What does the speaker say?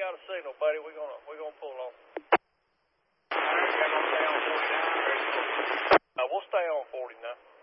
got a signal, buddy. We're gonna pull on. All right, y'all gonna stay on 49. We'll stay on 40 now.